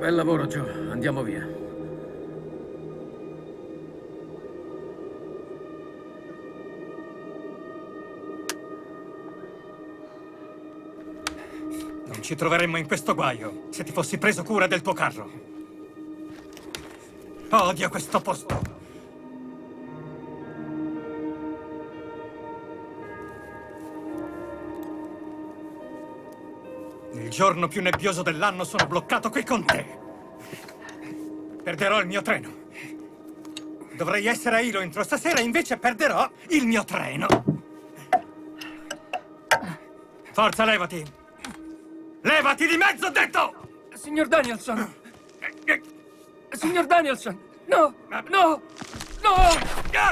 Bel lavoro, Joe. Andiamo via. Non ci troveremmo in questo guaio se ti fossi preso cura del tuo carro. Odio questo posto. Il giorno più nebbioso dell'anno sono bloccato qui con te. Perderò il mio treno. Dovrei essere a Hilo entro stasera, invece perderò il mio treno. Forza, levati! Levati di mezzo, ho detto! Signor Danielson! Signor Danielson! No! No! No!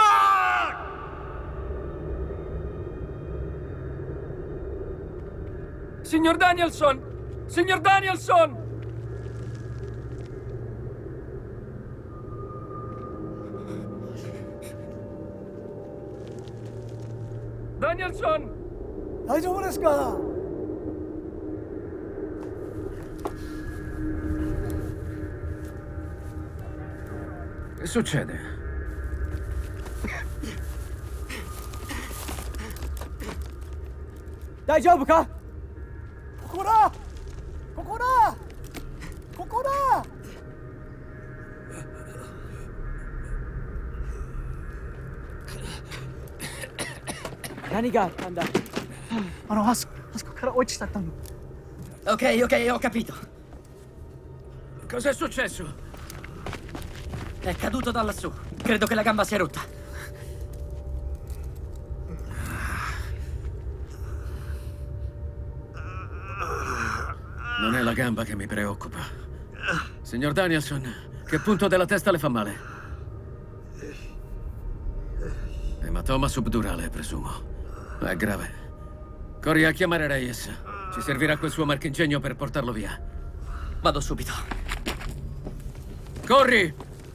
Signor Danielson! Signor Danielson! Danielson! 大丈夫ですか? Che succede? Dai, Jobuka! Kokora! Kokora! Kokora! 何があったんだ? あそこから落ちちゃったの. Ok, ho capito. Cos'è successo? È caduto da lassù. Credo che la gamba sia rotta. Non è la gamba che mi preoccupa. Signor Danielson, che punto della testa le fa male? Ematoma subdurale, presumo. È grave. Corri a chiamare Reyes. Ci servirà quel suo marchingegno per portarlo via. Vado subito. Corri!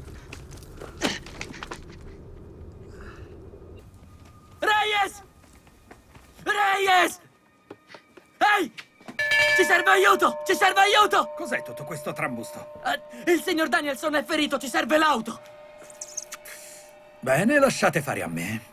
Reyes! Reyes! Ehi! Ci serve aiuto! Ci serve aiuto! Cos'è tutto questo trambusto? Il signor Danielson è ferito, ci serve l'auto! Bene, lasciate fare a me.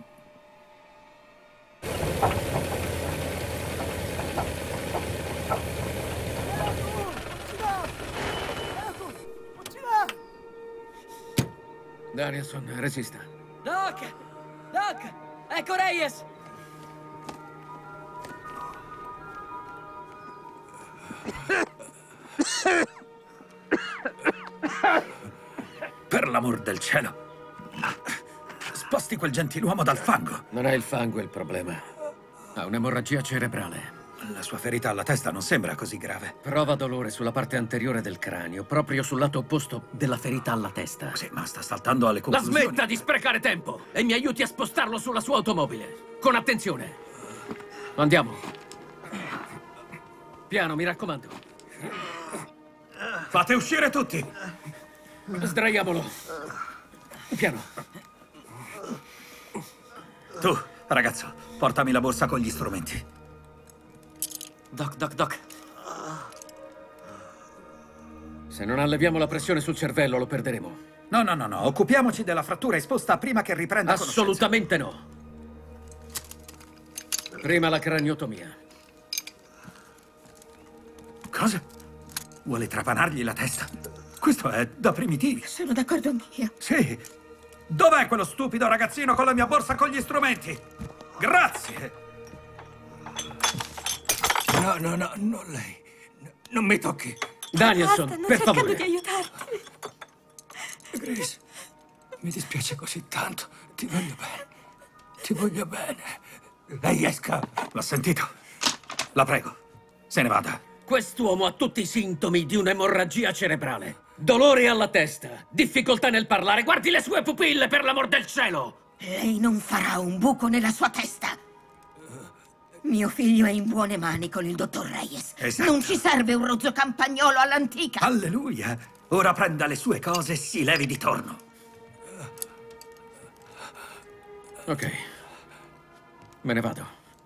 Danielson, resista. Doc! Doc! Ecco Reyes! Per l'amor del cielo! Sposti quel gentiluomo dal fango! Non è il fango il problema. Ha un'emorragia cerebrale. La sua ferita alla testa non sembra così grave. Prova dolore sulla parte anteriore del cranio, proprio sul lato opposto della ferita alla testa. Sì, ma sta saltando alle La conclusioni. smetta di sprecare tempo e mi aiuti a spostarlo sulla sua automobile. Con attenzione. Andiamo. Piano, mi raccomando. Fate uscire tutti! Sdraiamolo. Piano. Tu, ragazzo, portami la borsa con gli strumenti. Doc. Se non alleviamo la pressione sul cervello, lo perderemo. No. Occupiamoci della frattura esposta prima che riprenda conoscenza. Assolutamente no. Prima la craniotomia. Cosa? Vuole trapanargli la testa? Questo è da primitivi. Sono d'accordo anch'io. Sì. Dov'è quello stupido ragazzino con la mia borsa con gli strumenti? Grazie. No, non lei. Non mi tocchi. Danielson, Stanno per cercando favore. di aiutarti. Grace, mi dispiace così tanto. Ti voglio bene. Ti voglio bene. Lei esca. L'ho sentito. La prego. Se ne vada. Quest'uomo ha tutti i sintomi di un'emorragia cerebrale. Dolore alla testa, difficoltà nel parlare. Guardi le sue pupille, per l'amor del cielo! Lei non farà un buco nella sua testa. Mio figlio è in buone mani con il dottor Reyes. Esatto. Non ci serve un rozzo campagnolo all'antica. Alleluia. Ora prenda le sue cose e si levi di torno. Ok. Me ne vado.